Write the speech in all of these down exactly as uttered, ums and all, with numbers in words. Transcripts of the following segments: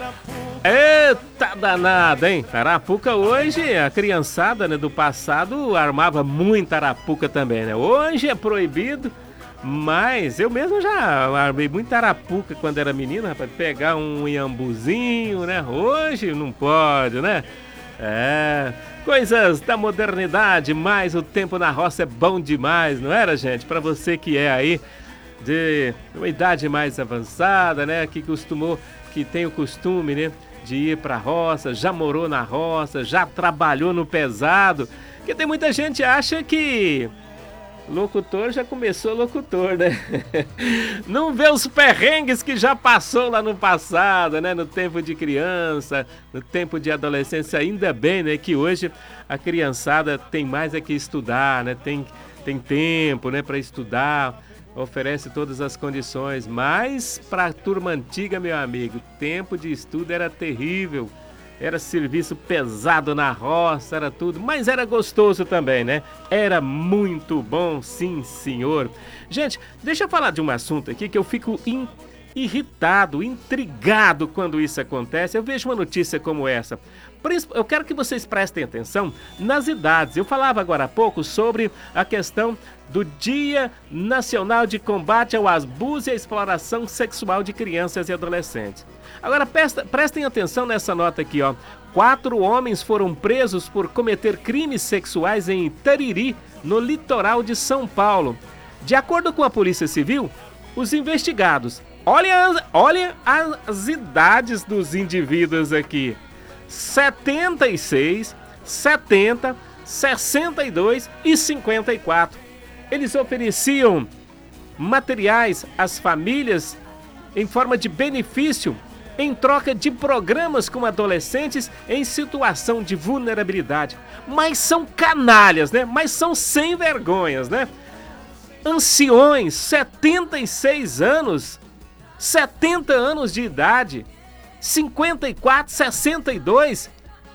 Eita danada, hein? Arapuca hoje, a criançada, né, do passado armava muita arapuca também, né? Hoje é proibido, mas eu mesmo já armei muita arapuca quando era menino, rapaz, pegar um iambuzinho, né? Hoje não pode, né? É, coisas da modernidade, mas o tempo na roça é bom demais, não era, gente? Pra você que é aí de uma idade mais avançada, né? Que costumou, que tem o costume, né, de ir pra roça, já morou na roça, já trabalhou no pesado. Porque tem muita gente que acha que locutor já começou locutor, né? Não vê os perrengues que já passou lá no passado, né? No tempo de criança, no tempo de adolescência. Ainda bem, né, que hoje a criançada tem mais é que estudar, né? Tem, tem tempo, né, para estudar, oferece todas as condições. Mas para a turma antiga, meu amigo, tempo de estudo era terrível. Era serviço pesado na roça, era tudo, mas era gostoso também, né? Era muito bom, sim, senhor. Gente, deixa eu falar de um assunto aqui que eu fico in- irritado, intrigado quando isso acontece. Eu vejo uma notícia como essa. Princip- Eu quero que vocês prestem atenção nas idades. Eu falava agora há pouco sobre a questão do Dia Nacional de Combate ao Abuso e à Exploração Sexual de Crianças e Adolescentes. Agora presta- prestem atenção nessa nota aqui, ó. Quatro homens foram presos por cometer crimes sexuais em Itariri, no litoral de São Paulo. De acordo com a Polícia Civil, os investigados, olha as, olha as idades dos indivíduos aqui: setenta e seis, setenta, sessenta e dois e cinquenta e quatro. Eles ofereciam materiais às famílias em forma de benefício em troca de programas com adolescentes em situação de vulnerabilidade. Mas são canalhas, né? Mas são sem vergonhas, né? Anciões, setenta e seis anos, setenta anos de idade, cinquenta e quatro, sessenta e dois,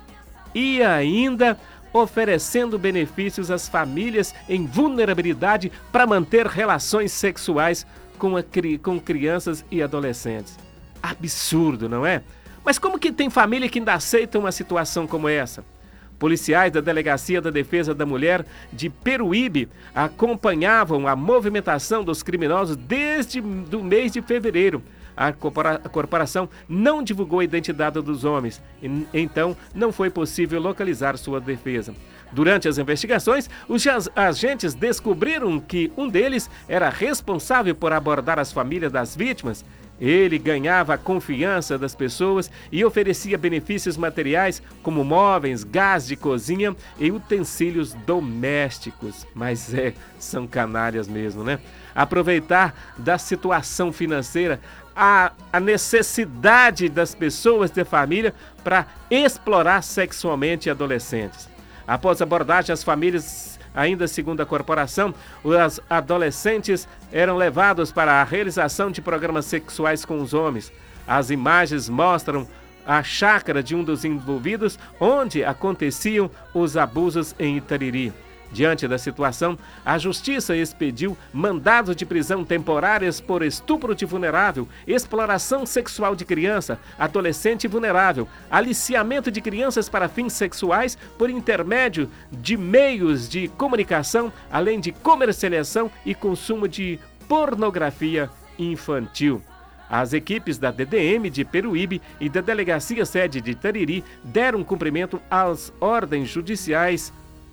e ainda oferecendo benefícios às famílias em vulnerabilidade para manter relações sexuais com, a, com crianças e adolescentes. Absurdo, não é? Mas como que tem família que ainda aceita uma situação como essa? Policiais da Delegacia da Defesa da Mulher de Peruíbe acompanhavam a movimentação dos criminosos desde o mês de fevereiro. A corporação não divulgou a identidade dos homens, então não foi possível localizar sua defesa. Durante as investigações, os agentes descobriram que um deles era responsável por abordar as famílias das vítimas. Ele ganhava a confiança das pessoas e oferecia benefícios materiais como móveis, gás de cozinha e utensílios domésticos. Mas é, são canalhas mesmo, né? Aproveitar da situação financeira, a, a necessidade das pessoas de família para explorar sexualmente adolescentes. Após a abordagem, as famílias, ainda segundo a corporação, os adolescentes eram levados para a realização de programas sexuais com os homens. As imagens mostram a chácara de um dos envolvidos, onde aconteciam os abusos em Itariri. Diante da situação, a Justiça expediu mandados de prisão temporárias por estupro de vulnerável, exploração sexual de criança, adolescente vulnerável, aliciamento de crianças para fins sexuais por intermédio de meios de comunicação, além de comercialização e consumo de pornografia infantil. As equipes da D D M de Peruíbe e da Delegacia Sede de Itariri deram cumprimento às ordens judiciais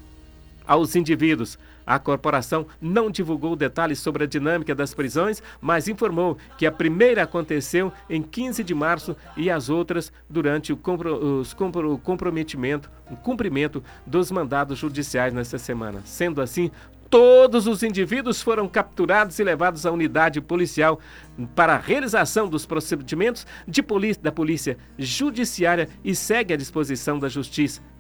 aos indivíduos. A corporação não divulgou detalhes sobre a dinâmica das prisões, mas informou que a primeira aconteceu em quinze de março e as outras durante o, compro, os compro, comprometimento, o cumprimento dos mandados judiciais nesta semana. Sendo assim, todos os indivíduos foram capturados e levados à unidade policial para a realização dos procedimentos de polícia, da Polícia Judiciária e segue à disposição da Justiça.